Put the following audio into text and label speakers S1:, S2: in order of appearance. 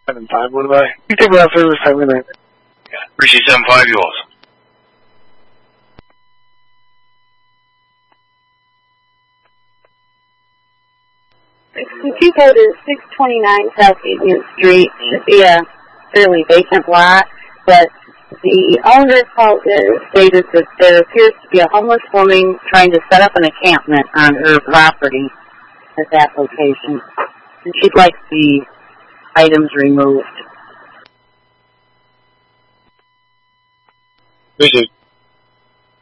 S1: 7-5, what do I? You take me out service time in there.
S2: Yeah. Appreciate 7-5 yours.
S3: If you go to 629 South Union Street, it should be a fairly vacant lot, but the owner stated that there appears to be a homeless woman trying to set up an encampment on her property at that location, and she'd like the items removed.
S1: Appreciate it.